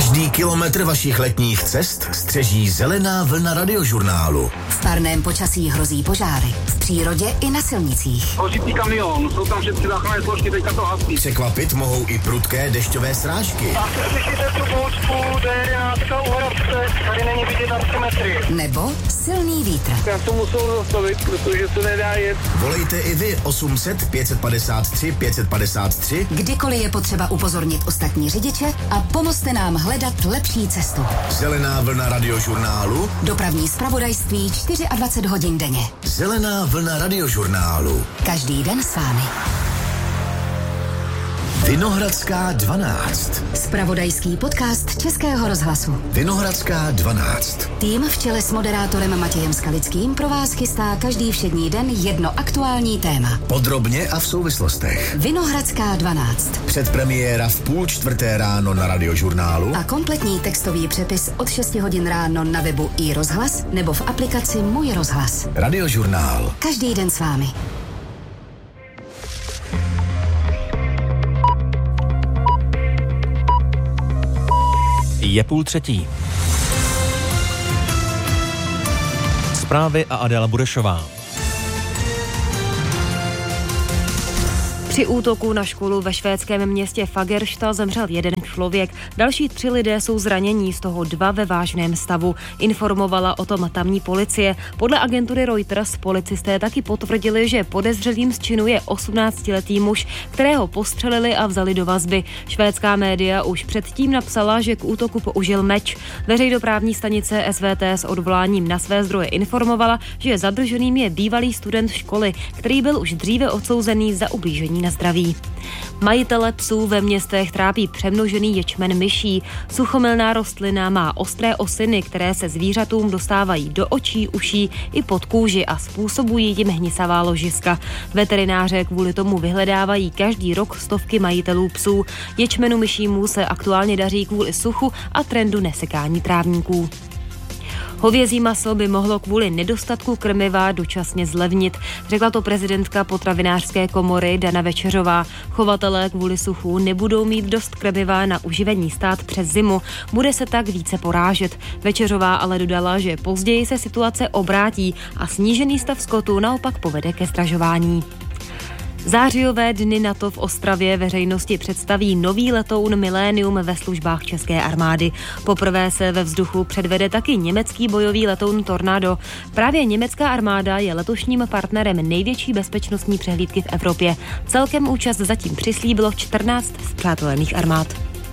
Každý kilometr vašich letních cest střeží zelená vlna radiožurnálu. V parném počasí hrozí požáry. V přírodě i na silnicích. Hořící kamion, jsou tam všechny záchranné složky, teďka to hasí. Překvapit mohou i prudké dešťové srážky. A slyšíte tu bouřku, jde nějaká uhrabce, tady není vidět na 3 metry. Nebo silný vítr. Já to musel zastavit, protože to nedá jet. Volejte i vy 800 553 553. Kdykoliv je potřeba upozornit ostatní řidiče a pomozte nám hledat lepší cestu. Zelená vlna radiožurnálu. Dopravní zpravodajství 24 hodin denně. Zelená vlna radiožurnálu. Každý den s vámi. Vinohradská 12. Zpravodajský podcast Českého rozhlasu. Vinohradská 12. Tým v čele s moderátorem Matějem Skalickým pro vás chystá každý všední den jedno aktuální téma. Podrobně a v souvislostech. Vinohradská 12. Předpremiéra v 3:30 ráno na radiožurnálu. A kompletní textový přepis od 6 hodin ráno na webu iRozhlas nebo v aplikaci Můj rozhlas. Radiožurnál. Každý den s vámi. Je 2:30. Zprávy a Adéla Burešová. Při útoku na školu ve švédském městě Fagersta zemřel jeden člověk. Další 3 lidé jsou zranění, z toho 2 ve vážném stavu. Informovala o tom tamní policie. Podle agentury Reuters policisté taky potvrdili, že podezřelým z činu je 18letý muž, kterého postřelili a vzali do vazby. Švédská média už předtím napsala, že k útoku použil meč. Veřejnoprávní stanice SVT s odvoláním na své zdroje informovala, že zadrženým je bývalý student školy, který byl už dříve odsouzený za ublížení na zdraví. Majitele psů ve městech trápí přemnožený ječmen myší. Suchomilná rostlina má ostré osiny, které se zvířatům dostávají do očí, uší i pod kůži a způsobují jim hnisavá ložiska. Veterináře kvůli tomu vyhledávají každý rok stovky majitelů psů. Ječmenu myšímu se aktuálně daří kvůli suchu a trendu nesekání trávníků. Hovězí maso by mohlo kvůli nedostatku krmiva dočasně zlevnit, řekla to prezidentka potravinářské komory Dana Večeřová. Chovatelé kvůli suchu nebudou mít dost krmiva na uživení stát přes zimu, bude se tak více porážet. Večeřová ale dodala, že později se situace obrátí a snížený stav skotu naopak povede ke zdražování. Zářijové dny NATO v Ostravě veřejnosti představí nový letoun Millennium ve službách české armády. Poprvé se ve vzduchu předvede taky německý bojový letoun Tornado. Právě německá armáda je letošním partnerem největší bezpečnostní přehlídky v Evropě. Celkem účast zatím přislíbilo 14 spřátelených armád.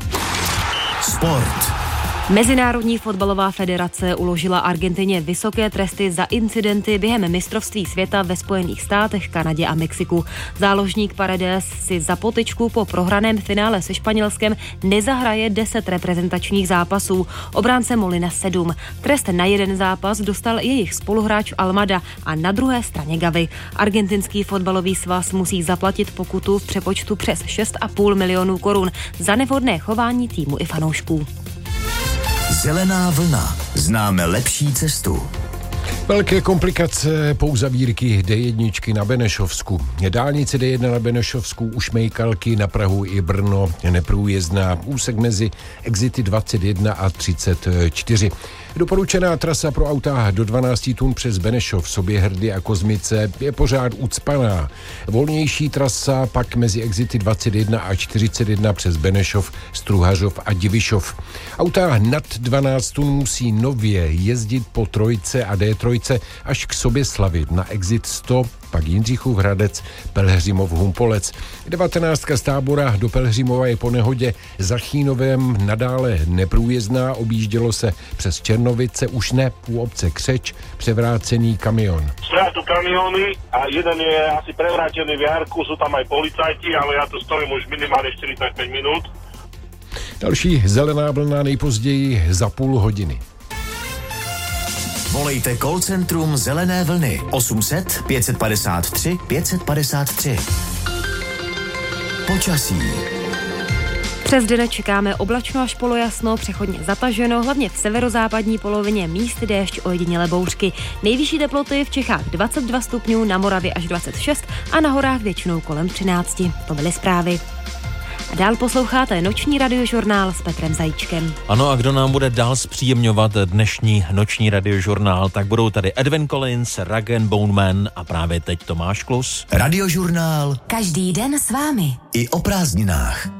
Sport. Mezinárodní fotbalová federace uložila Argentině vysoké tresty za incidenty během mistrovství světa ve Spojených státech, Kanadě a Mexiku. Záložník Paredes si za potyčku po prohraném finále se Španělskem nezahraje 10 reprezentačních zápasů. Obránce Molina 7. Trest na jeden zápas dostal jejich spoluhráč Almada a na druhé straně Gavi. Argentinský fotbalový svaz musí zaplatit pokutu v přepočtu přes 6,5 milionů korun za nevhodné chování týmu i fanoušků. Zelená vlna. Známe lepší cestu. Velké komplikace po uzavírky D1 na Benešovsku. Dálnice D1 na Benešovsku u Šmejkalky na Prahu i Brno neprůjezdná. Úsek mezi exity 21 a 34. Doporučená trasa pro auta do 12 tun přes Benešov, Soběhrdy a Kozmice je pořád ucpaná. Volnější trasa pak mezi exity 21 a 41 přes Benešov, Struhařov a Divišov. Auta nad 12 tun musí nově jezdit po Trojce a D3 až k Soběslavi na exit 100, pak Jindřichův Hradec, Pelhřimov Humpolec. 19 z Tábora do Pelhřimova je po nehodě za Chínovem nadále neprůjezdná, objíždělo se přes Černovice, už ne u obce Křeč, převrácený kamion. Sú kamiony a jeden je asi prevrátený v Jarku, sú tam aj policajti, ale ja tu stojím už minimálne 45 minút. Další zelená vlna nejpozději za půl hodiny. Volejte call centrum Zelené vlny 800 553 553. Počasí. Přes den čekáme oblačno až polojasno, přechodně zataženo, hlavně v severozápadní polovině místy déšť, ojedinělé bouřky. Nejvyšší teploty v Čechách 22 stupňů, na Moravě až 26 a na horách většinou kolem 13. To byly zprávy. Dál posloucháte noční radiožurnál s Petrem Zajíčkem. Ano, a kdo nám bude dál zpříjemňovat dnešní noční radiožurnál, tak budou tady Edwin Collins, Rag & Bone Man a právě teď Tomáš Klus. Radiožurnál Každý den s vámi. i o prázdninách.